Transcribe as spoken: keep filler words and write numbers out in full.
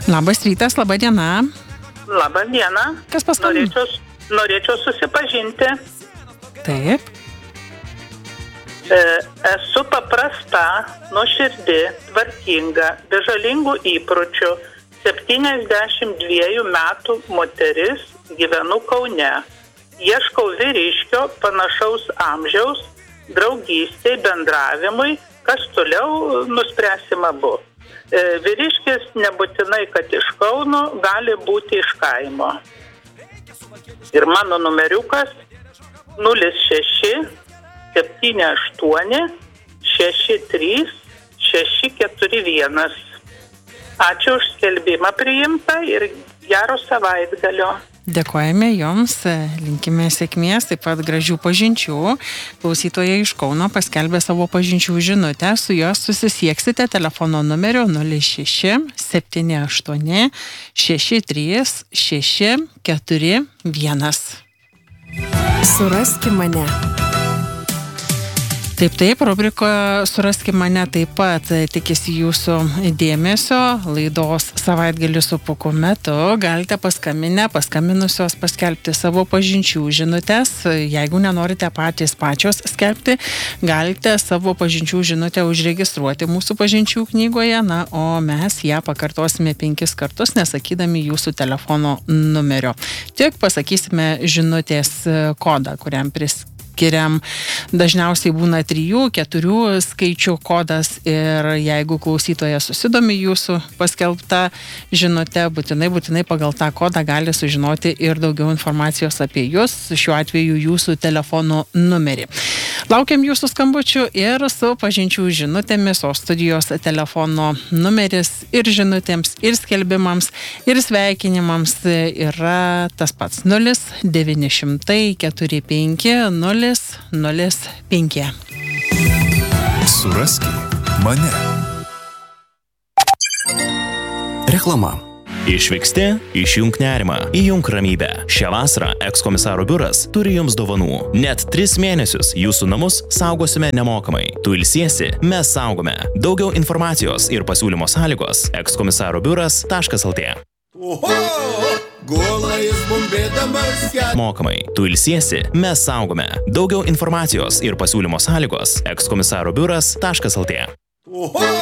Labas rytas, laba diena. Labą dieną. Kas paskambino? Norėčiau, norėčiau susipažinti. Taip. E, esu paprasta, nuoširdi, tvarkinga, be žalingų įpročių, septyniasdešimt dviejų metų moteris, gyvenu Kaune. Ieškau vyriškio panašaus amžiaus, draugystei, bendravimui, kas toliau nuspręsim abu. E, vyriškis nebūtinai, kad iš Kauno, gali būti iš kaimo. Ir mano numeriukas nulis šeši septyni aštuoni šeši trys šeši keturi vienas. Ačiū už skelbimą priimtą ir gero savaitgalio. Dėkojame Jums, linkime sėkmės, taip pat gražių pažinčių. Klausytoja iš Kauno paskelbė savo pažinčių žinutę, su jos susisieksite telefono numeriu nulis šeši septyni aštuoni šeši trys šeši keturi vienas. Suraski mane. Taip, taip, rubrikoje Suraski mane taip pat tikisi jūsų dėmesio. Laidos Savaitgalis su Puku metu galite paskambinę, paskambinusios paskelbti savo pažinčių žinutės. Jeigu nenorite patys pačios skelbti, galite savo pažinčių žinutę užregistruoti mūsų pažinčių knygoje, na, o mes ją pakartosime penkis kartus, nesakydami jūsų telefono numerio. Tik pasakysime žinutės kodą, kuriam priskiriam. Skiriam, dažniausiai būna trijų, keturių skaičių kodas ir jeigu klausytojas susidomi jūsų paskelbta žinutė, būtinai, būtinai pagal tą kodą gali sužinoti ir daugiau informacijos apie jūs, šiuo atveju jūsų telefonų numerį. Laukiam jūsų skambučių ir su pažinčių žinutėmis, o studijos telefono numeris ir žinutėms, ir skelbimams, ir sveikinimams yra tas pats nulis devyni šimtai keturi penki nulis nulis penki. Suraski mane. Reklama. Išvyksti, išjunk nerimą, įjunk ramybę. Šią vasarą ekskomisaro biuras turi jums dovanų. Net tris mėnesius jūsų namus saugosime nemokamai. Tu ilsiesi, mes saugome. Daugiau informacijos ir pasiūlymo sąlygos ekskomisaro biuras taškas lt. Oho! Golais bumbėdamas ją. Mokamai. Tu ilsiesi, mes saugome. Daugiau informacijos ir pasiūlymo sąlygos ekskomisaro biuras taškas lt. Oho!